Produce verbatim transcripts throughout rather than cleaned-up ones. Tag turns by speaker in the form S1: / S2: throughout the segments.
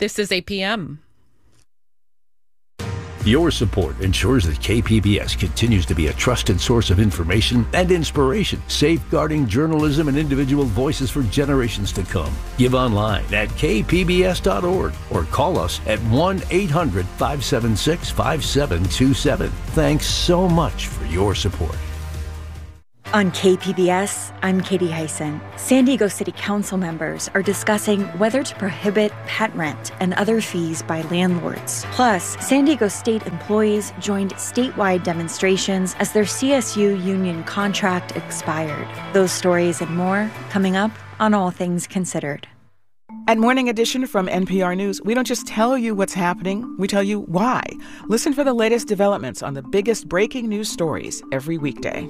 S1: This is eight p.m.
S2: Your support ensures that K P B S continues to be a trusted source of information and inspiration, safeguarding journalism and individual voices for generations to come. Give online at k p b s dot org or call us at one eight hundred five seven six five seven two seven. Thanks so much for your support.
S3: On K P B S, I'm Katie Hyson. San Diego City Council members are discussing whether to prohibit pet rent and other fees by landlords. Plus, San Diego State employees joined statewide demonstrations as their C S U union contract expired. Those stories and more coming up on All Things Considered.
S4: At Morning Edition from N P R News, we don't just tell you what's happening, we tell you why. Listen for the latest developments on the biggest breaking news stories every weekday.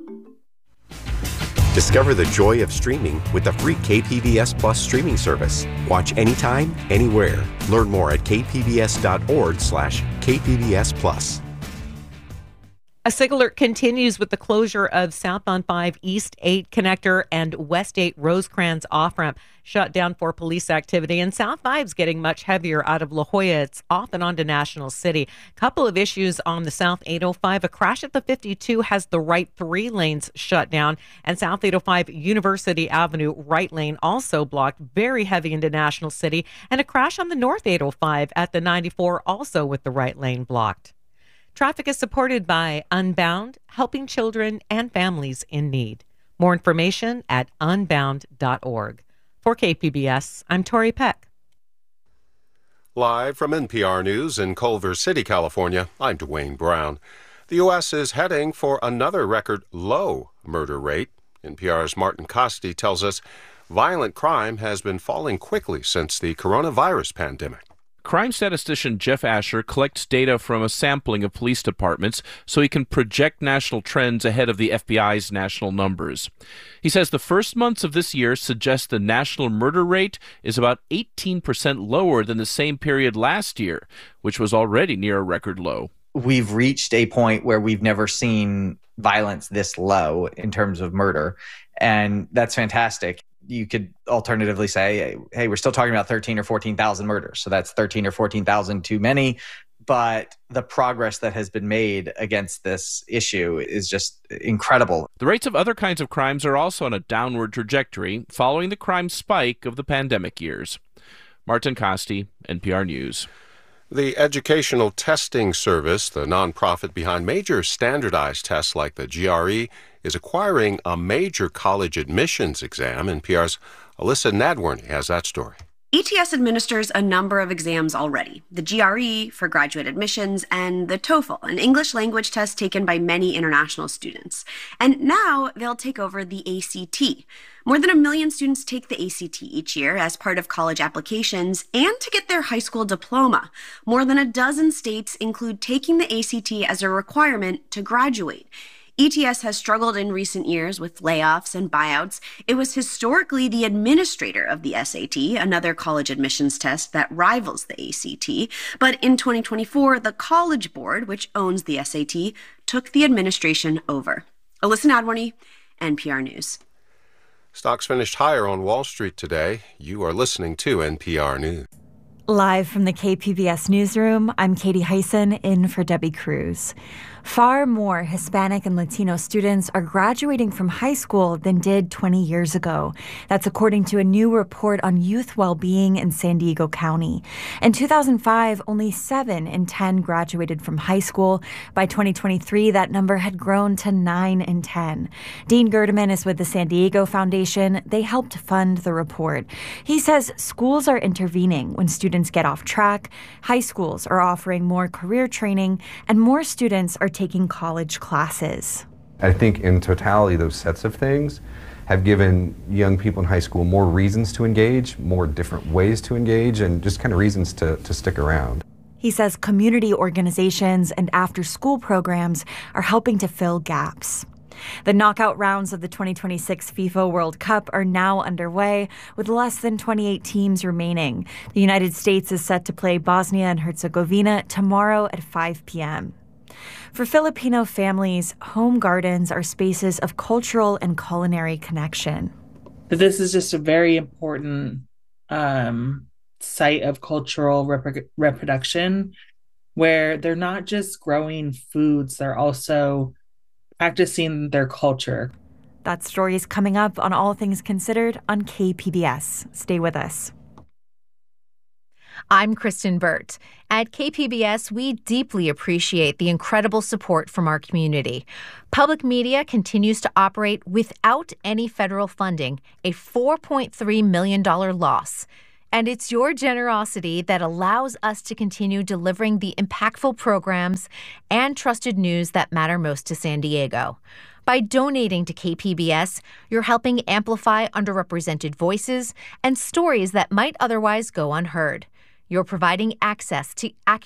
S5: Discover the joy of streaming with the free K P B S Plus streaming service. Watch anytime, anywhere. Learn more at k p b s dot org slash k p b s plus.
S6: A SIG alert continues with the closure of South on five East eight connector and West eight Rosecrans off-ramp shut down for police activity. And South five's getting much heavier out of La Jolla. It's off and on to National City. Couple of issues on the South eight oh five. A crash at the fifty-two has the right three lanes shut down. And South eight oh five University Avenue right lane also blocked, very heavy into National City. And a crash on the North eight oh five at the ninety-four also with the right lane blocked. Traffic is supported by Unbound, helping children and families in need. More information at unbound dot org. For K P B S, I'm Tori Peck.
S7: Live from N P R News in Culver City, California, I'm Dwayne Brown. The U S is heading for another record low murder rate. N P R's Martin Costi tells us violent crime has been falling quickly since the coronavirus pandemic.
S8: Crime statistician Jeff Asher collects data from a sampling of police departments so he can project national trends ahead of the F B I's national numbers. He says the first months of this year suggest the national murder rate is about eighteen percent lower than the same period last year, which was already near a record low.
S9: We've reached a point where we've never seen violence this low in terms of murder, and that's fantastic. You could alternatively say, hey, we're still talking about thirteen or fourteen thousand murders. So that's thirteen or fourteen thousand too many. But the progress that has been made against this issue is just incredible.
S8: The rates of other kinds of crimes are also on a downward trajectory following the crime spike of the pandemic years. Martin Costi, N P R News.
S7: The Educational Testing Service, the nonprofit behind major standardized tests like the G R E, is acquiring a major college admissions exam. N P R's Alyssa Nadworny has that story.
S10: E T S administers a number of exams already. The G R E for graduate admissions and the TOEFL, an English language test taken by many international students. And now they'll take over the A C T. More than a million students take the A C T each year as part of college applications and to get their high school diploma. More than a dozen states include taking the A C T as a requirement to graduate. E T S has struggled in recent years with layoffs and buyouts. It was historically the administrator of the S A T, another college admissions test that rivals the A C T. But in twenty twenty-four, the College Board, which owns the S A T, took the administration over. Alyssa Nadworny, N P R News.
S7: Stocks finished higher on Wall Street today. You are listening to N P R News.
S3: Live from the K P B S Newsroom, I'm Katie Hyson, in for Debbie Cruz. Far more Hispanic and Latino students are graduating from high school than did twenty years ago. That's according to a new report on youth well-being in San Diego County. In two thousand five, only seven in ten graduated from high school. By twenty twenty-three, that number had grown to nine in ten. Dean Gerdeman is with the San Diego Foundation. They helped fund the report. He says schools are intervening when students get off track, high schools are offering more career training, and more students are taking college classes.
S11: I think in totality, those sets of things have given young people in high school more reasons to engage, more different ways to engage, and just kind of reasons to, to stick around.
S3: He says community organizations and after-school programs are helping to fill gaps. The knockout rounds of the twenty twenty-six FIFA World Cup are now underway, with less than twenty-eight teams remaining. The United States is set to play Bosnia and Herzegovina tomorrow at five p.m. For Filipino families, home gardens are spaces of cultural and culinary connection.
S12: This is just a very important um,
S1: site of cultural rep- reproduction, where they're not just growing foods, they're also practicing their culture.
S3: That story is coming up on All Things Considered on K P B S. Stay with us.
S12: I'm Kristen Burt. At K P B S, we deeply appreciate the incredible support from our community. Public media continues to operate without any federal funding, a four point three million dollars loss. And it's your generosity that allows us to continue delivering the impactful programs and trusted news that matter most to San Diego. By donating to K P B S, you're helping amplify underrepresented voices and stories that might otherwise go unheard. You're providing access to accurate